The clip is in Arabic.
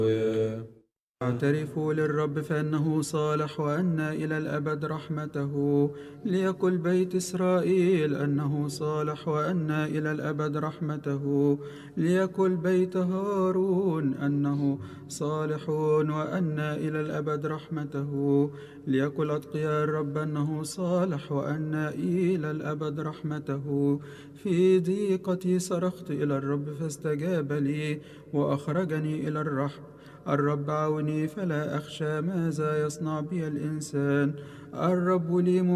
اعترفوا للرب فإنه صالح وأن إلى الأبد رحمته. ليقل بيت إسرائيل أنه صالح وأن إلى الأبد رحمته. ليقل بيت هارون أنه صالح وأن إلى الأبد رحمته. ليقل أتقياء الرب أنه صالح وأن إلى الأبد رحمته. في ضيقتي صرخت إلى الرب فاستجاب لي وأخرجني إلى الرحم. الرب عوني فلا أخشى، ماذا يصنع بي الإنسان؟ الرب لي